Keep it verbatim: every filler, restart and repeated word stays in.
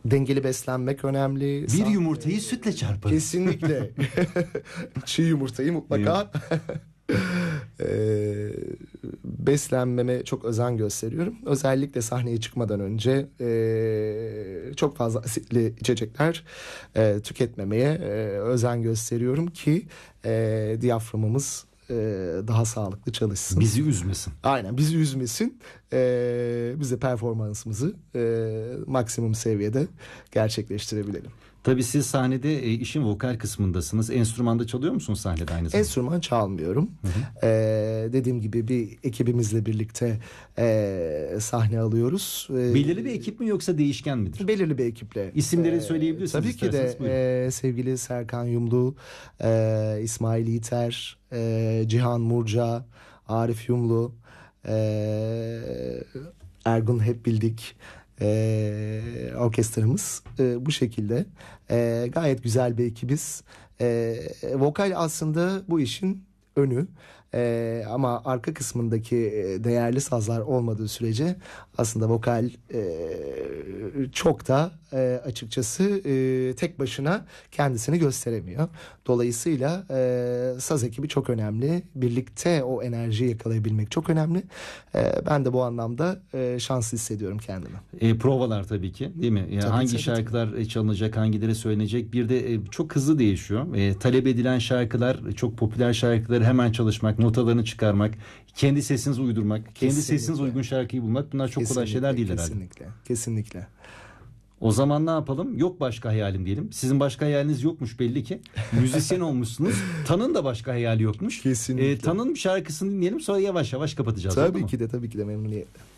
dengeli beslenmek önemli. Bir yumurtayı sütle çarpın. Kesinlikle. Çiğ yumurtayı mutlaka. Ee, beslenmeme çok özen gösteriyorum. Özellikle sahneye çıkmadan önce e, çok fazla asitli içecekler e, tüketmemeye e, özen gösteriyorum ki e, diyaframımız e, daha sağlıklı çalışsın. Bizi üzmesin. Aynen, bizi üzmesin. E, bize performansımızı e, maksimum seviyede gerçekleştirebilelim. Tabii siz sahnede e, işin vokal kısmındasınız. Enstrümanda çalıyor musunuz sahnede aynı zamanda? Enstrüman çalmıyorum. Hı hı. Ee, dediğim gibi bir ekibimizle birlikte e, sahne alıyoruz. Ee, Belirli bir ekip mi yoksa değişken midir? Belirli bir ekiple. İsimleri söyleyebilirsiniz. Tabii ki de e, sevgili Serkan Yumlu, e, İsmail Yiğiter, e, Cihan Murca, Arif Yumlu, e, Ergun Hep Bildik. Ee, orkestramız e, bu şekilde e, gayet güzel bir ekibiz. E, vokal aslında bu işin önü. Ee, ama arka kısmındaki değerli sazlar olmadığı sürece aslında vokal e, çok da e, açıkçası e, tek başına kendisini gösteremiyor. Dolayısıyla e, saz ekibi çok önemli. Birlikte o enerjiyi yakalayabilmek çok önemli. E, ben de bu anlamda e, şanslı hissediyorum kendimi. E, provalar tabii ki, değil mi? Yani tabii, hangi tabii, şarkılar tabii. çalınacak, hangileri söylenecek? Bir de e, çok hızlı değişiyor. E, talep edilen şarkılar, çok popüler şarkıları hemen çalışmak, notalarını çıkarmak, kendi sesinizi uydurmak, kendi Kesinlikle. sesinize uygun şarkıyı bulmak, bunlar çok Kesinlikle, kolay şeyler değil herhalde. Kesinlikle, kesinlikle. O zaman ne yapalım? Yok başka hayalim diyelim. Sizin başka hayaliniz yokmuş belli ki. Müzisyen olmuşsunuz. Tan'ın da başka hayali yokmuş. Kesinlikle. E, Tan'ın bir şarkısını dinleyelim, sonra yavaş yavaş kapatacağız. Tabii ki de, tabii ki de memnuniyetle.